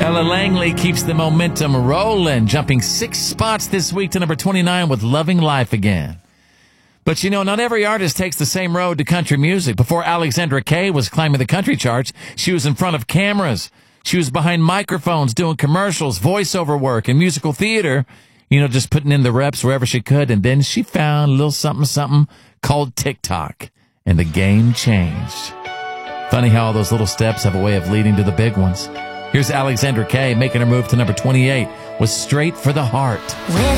Ella Langley keeps the momentum rolling, jumping 6 spots this week to number 29 with Loving Life Again. But you know, not every artist takes the same road to country music. Before Alexandra Kay was climbing the country charts, she was in front of cameras. She was behind microphones, doing commercials, voiceover work, and musical theater. You know, just putting in the reps wherever she could. And then she found a little something called TikTok. And the game changed. Funny how all those little steps have a way of leading to the big ones. Here's Alexandra Kay making her move to number 28 with Straight for the Heart.